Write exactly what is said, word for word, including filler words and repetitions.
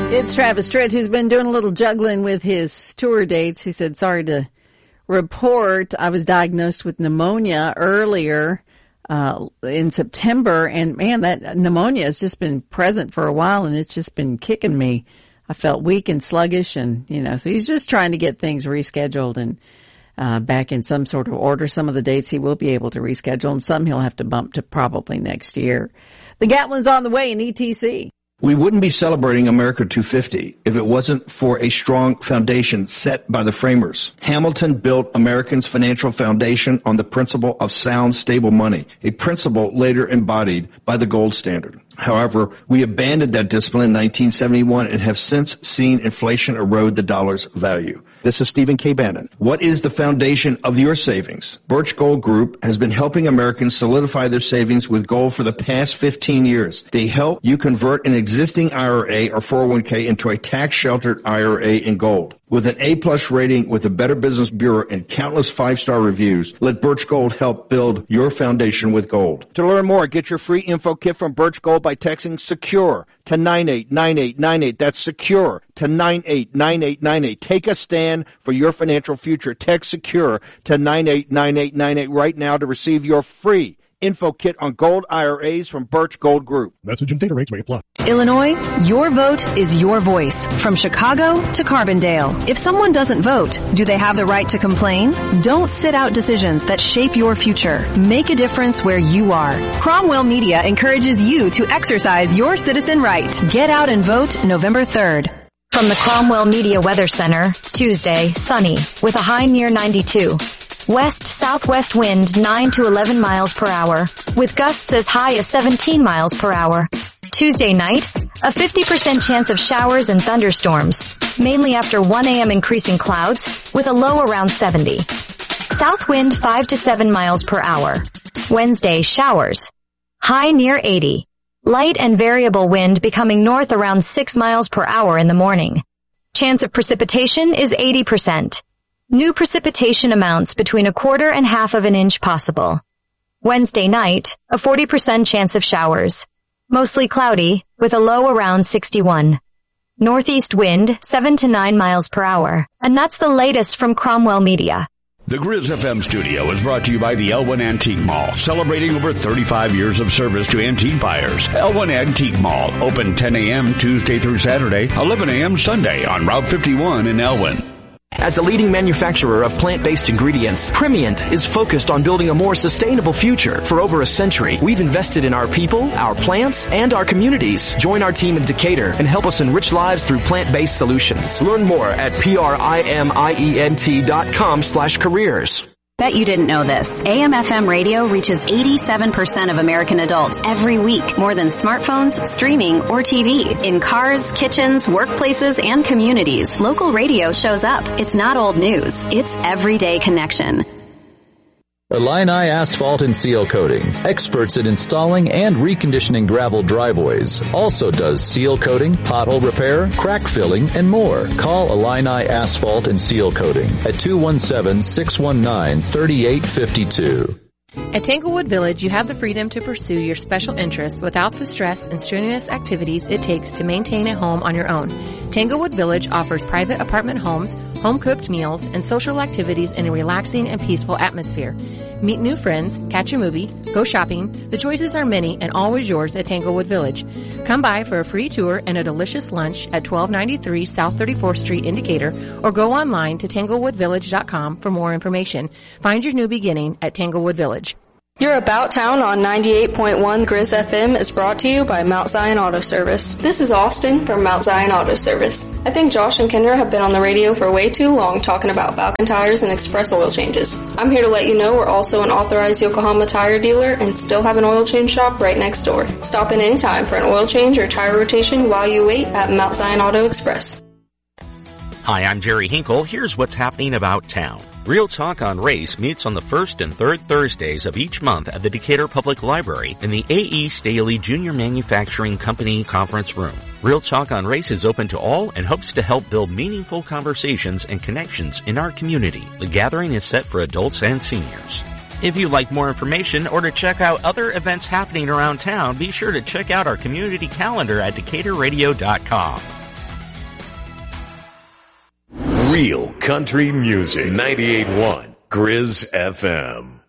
It's Travis Tritt, who's been doing a little juggling with his tour dates. He said, sorry to report, I was diagnosed with pneumonia earlier uh in September, and man, that pneumonia has just been present for a while, and it's just been kicking me. I felt weak and sluggish, and, you know, so he's just trying to get things rescheduled and uh back in some sort of order. Some of the dates he will be able to reschedule, and some he'll have to bump to probably next year. The Gatlin's on the way in E T C. We wouldn't be celebrating America two fifty if it wasn't for a strong foundation set by the framers. Hamilton built Americans' financial foundation on the principle of sound, stable money, a principle later embodied by the gold standard. However, we abandoned that discipline in nineteen seventy-one and have since seen inflation erode the dollar's value. This is Stephen K. Bannon. What is the foundation of your savings? Birch Gold Group has been helping Americans solidify their savings with gold for the past fifteen years. They help you convert an existing I R A or four oh one k into a tax-sheltered I R A in gold. With an A-plus rating with the Better Business Bureau and countless five-star reviews, let Birch Gold help build your foundation with gold. To learn more, get your free info kit from Birch Gold by texting SECURE to nine eight nine eight nine eight. That's SECURE to nine eight nine eight nine eight. Take a stand for your financial future. Text SECURE to nine eight nine eight nine eight right now to receive your free info kit on gold I R As from Birch Gold Group. Message and data rates may apply. Illinois, your vote is your voice. From Chicago to Carbondale. If someone doesn't vote, do they have the right to complain? Don't sit out decisions that shape your future. Make a difference where you are. Cromwell Media encourages you to exercise your citizen right. Get out and vote November third. From the Cromwell Media Weather Center, Tuesday, sunny, with a high near ninety-two. West-southwest wind nine to eleven miles per hour, with gusts as high as seventeen miles per hour. Tuesday night, a fifty percent chance of showers and thunderstorms, mainly after one a.m. increasing clouds, with a low around seventy. South wind five to seven miles per hour. Wednesday, showers. High near eighty. Light and variable wind becoming north around six miles per hour in the morning. Chance of precipitation is eighty percent. New precipitation amounts between a quarter and half of an inch possible. Wednesday night, a forty percent chance of showers. Mostly cloudy, with a low around sixty-one. Northeast wind, seven to nine miles per hour. And that's the latest from Cromwell Media. The Grizz F M studio is brought to you by the Elwyn Antique Mall, celebrating over thirty-five years of service to antique buyers. Elwyn Antique Mall, open ten a.m. Tuesday through Saturday, eleven a.m. Sunday on Route fifty-one in Elwyn. As a leading manufacturer of plant-based ingredients, Primient is focused on building a more sustainable future. For over a century, we've invested in our people, our plants, and our communities. Join our team in Decatur and help us enrich lives through plant-based solutions. Learn more at P-R-I-M-I-E-N-T dot com slash careers. Bet you didn't know this. A M F M radio reaches eighty-seven percent of American adults every week, more than smartphones, streaming, or T V. In cars, kitchens, workplaces, and communities, local radio shows up. It's not old news. It's everyday connection. Illini Asphalt and Seal Coating, experts in installing and reconditioning gravel driveways. Also does seal coating, pothole repair, crack filling, and more. Call Illini Asphalt and Seal Coating at two one seven, six one nine, three eight five two. At Tanglewood Village, you have the freedom to pursue your special interests without the stress and strenuous activities it takes to maintain a home on your own. Tanglewood Village offers private apartment homes, home-cooked meals, and social activities in a relaxing and peaceful atmosphere. Meet new friends, catch a movie, go shopping. The choices are many and always yours at Tanglewood Village. Come by for a free tour and a delicious lunch at twelve ninety-three South thirty-fourth Street in Decatur, or go online to tanglewood village dot com for more information. Find your new beginning at Tanglewood Village. Your About Town on ninety-eight point one Grizz F M is brought to you by Mount Zion Auto Service. This is Austin from Mount Zion Auto Service. I think Josh and Kendra have been on the radio for way too long talking about Falcon tires and express oil changes. I'm here to let you know we're also an authorized Yokohama tire dealer and still have an oil change shop right next door. Stop in anytime for an oil change or tire rotation while you wait at Mount Zion Auto Express. Hi, I'm Jerry Hinkle. Here's what's happening about town. Real Talk on Race meets on the first and third Thursdays of each month at the Decatur Public Library in the A E. Staley Junior Manufacturing Company Conference Room. Real Talk on Race is open to all and hopes to help build meaningful conversations and connections in our community. The gathering is set for adults and seniors. If you'd like more information or to check out other events happening around town, be sure to check out our community calendar at decatur radio dot com. Real country music. ninety-eight point one Grizz F M.